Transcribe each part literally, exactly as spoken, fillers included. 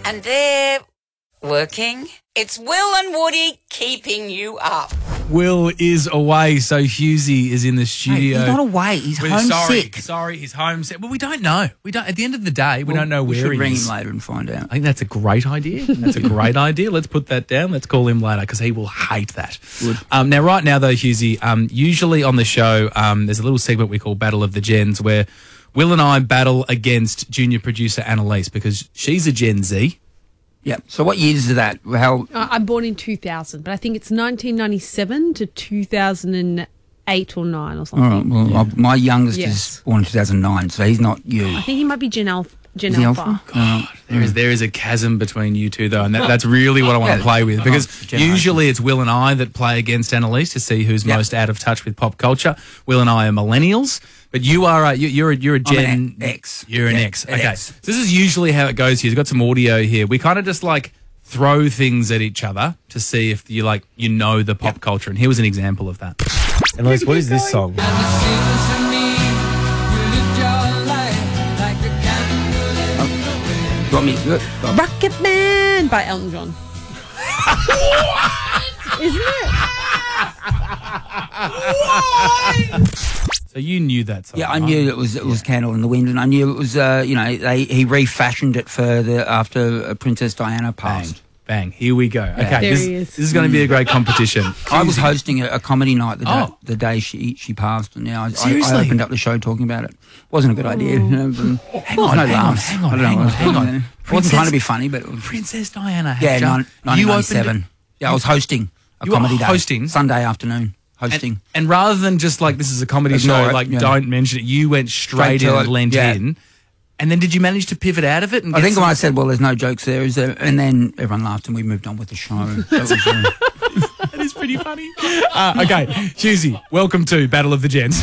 And they're working. It's Will and Woody keeping you up. Will is away, so Husey is in the studio. Hey, he's not away. He's With- homesick. Sorry, sorry, he's homesick. Well, we don't know. We don't. At the end of the day, we Well, don't know we where should he ring is. him later and find out. I think that's a great idea. That's a great idea. Let's put that down. Let's call him later because he will hate that. Good. Um, now, right now, though, Husey, um, usually on the show, um, there's a little segment we call Battle of the Gens where Will and I battle against junior producer Annalise because she's a Gen Z. Yeah. So what years is that? How? Uh, I'm born in two thousand, but I think it's nineteen ninety-seven to two thousand eight or nine or All something. right. Well, Yeah. I- my youngest Yes. is born in two thousand nine, so he's not you. I think he might be Gen Alpha. Gen Is he Alpha. Alpha? God, there is there is a chasm between you two though, and that, that's really what I want to Yeah. play with because Oh, generation. usually it's Will and I that play against Annalise to see who's Yeah. most out of touch with pop culture. Will and I are millennials, but you are a, you, you're a, you're a I'm Gen an X. You're an Yeah, X. an Okay, X. so this is usually how it goes here. You've got some audio here. We kind of just like throw things at each other to see if you like you know the pop culture, and here was an example of that. Annalise, what is this song? You want me? Good. Go on. Rocket Man by Elton John. Isn't it? So you knew that song? Yeah, I huh? knew it was it was Candle in the Wind, and I knew it was uh, you know they he refashioned it for the after uh, Princess Diana Bang, passed. bang. Here we go. Okay, There this, he is. this is going to be a great competition. I was hosting a, a comedy night the day, Oh. the day she she passed, and now I, I, Seriously? I opened up the show talking about it. Wasn't a good idea. You know, but Hang there was on, no hang on, laughs. hang on, I don't know hang what on, was hang going on. on. It wasn't Princess- trying to be funny, but it was, Princess Diana. had yeah, ju- nine- you nineteen opened it- ninety-seven. Yeah, I was hosting a You were comedy day. hosting? Sunday afternoon. Hosting. And, and rather than just like this is a comedy Ignore show, it, like yeah. don't mention it, you went straight, Straight in to and it, leant yeah. in. And then did you manage to pivot out of it? And I get think some- when I said, well, there's no jokes there, is there? And then everyone laughed and we moved on with the show. So it was, uh, that is pretty funny. Uh, okay, Husey, welcome to Battle of the Gens.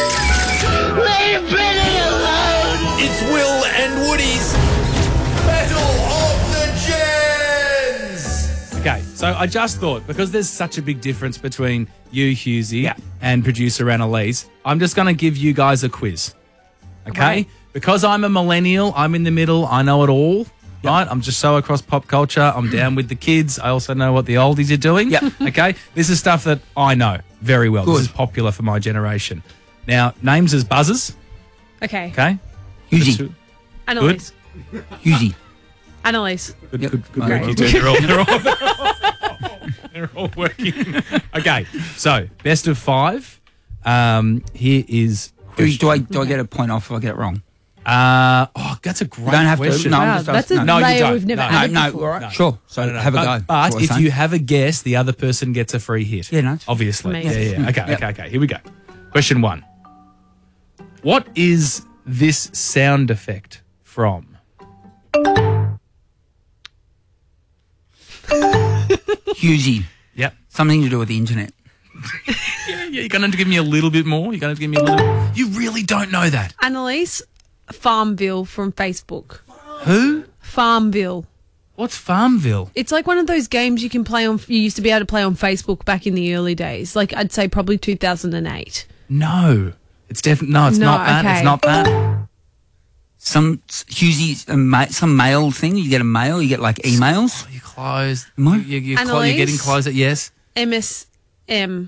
It's Will and Woody's Battle of the Gens. Okay, so I just thought, because there's such a big difference between you, Husey, Yeah. and producer Annalise, I'm just going to give you guys a quiz. Okay? Right. Because I'm a millennial, I'm in the middle, I know it all, right? I'm just so across pop culture, I'm down with the kids, I also know what the oldies are doing. Yep. Okay? This is stuff that I know very well. Good. This is popular for my generation. Now, names as buzzers, Okay. okay? Husey. Annalise. Husey. Annalise. Good, Yep. good, good Okay. work, you two. They're all, they're all, they're all, they're all working. Okay, so best of five. Um, here is Do, do, I, do I get a point off if I get it wrong? Uh, oh, that's a great You don't have question. to. No, I'm Wow, just that's a asking. No, you layer don't. we've never No. No, had no, before. all right. Sure. So No, no, no. have a but, go. But That's what if I'm you saying. have a guess, the other person gets a free hit. Yeah, no, it's- Obviously. Amazing. Yeah, yeah. Okay, Yep. okay, okay. Here we go. Question one. What is this sound effect from? Husey. Yep. Something to do with the internet. Yeah, yeah. You're going to give me a little bit more. You're going to give me a little. You really don't know that. Annalise. Farmville from Facebook. Who? Farmville. What's Farmville? It's like one of those games you can play on. You used to be able to play on Facebook back in the early days. Like I'd say probably two thousand eight. No. It's definitely no. It's No, not that. okay. It's not that. Some Husey, a ma- some mail thing. You get a mail. You get like emails. Oh, you close. Am I? You, you, you're, clo- Annalise? you're getting closer. Yes. M S M.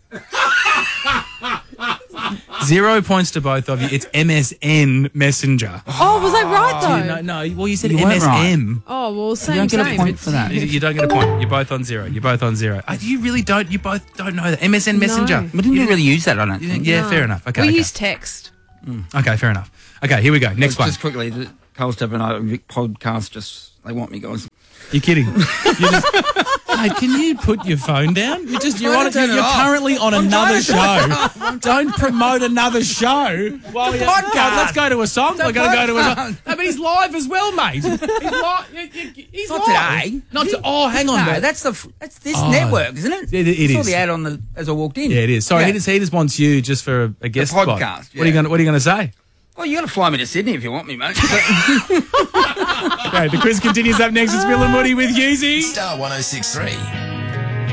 Zero points to both of you. It's M S N Messenger. Oh, was I right though? No, no. Well, you said You M weren't S M. Oh well, same. You don't get a same. point It's- for that. You, you don't get a point. You're both on zero. You're both on zero. Uh, You really don't. You both don't know that. M S N Messenger. No. We didn't really use that, I don't You think. think- yeah, No. fair enough. Okay. We okay. use text. Okay, fair enough. Okay, here we go. Next one. Just quickly, the Carl Steph and I Vic podcast, just, they want me, guys. You're kidding. You just, mate, can you put your phone down? You just you're trying on. to turn You're, it you're off. currently on another show. Don't promote another show. While you're, podcast. Let's go to a song. We're going to go to a song. podcast. No, but he's live as well, mate. He's live. He's Not live. today. Not to, oh, hang on. No, though. that's the f- that's this Oh. network, isn't it? It- it I saw is. the ad on the as I walked in. Yeah, it is. Sorry, Yeah. he, just, he just wants you just for a, a guest spot. podcast, What are you yeah. going? What are you going to say? Well, you got to fly me to Sydney if you want me, mate. Okay, the quiz continues up next. It's Will and Woody with Husey. Star one oh six three.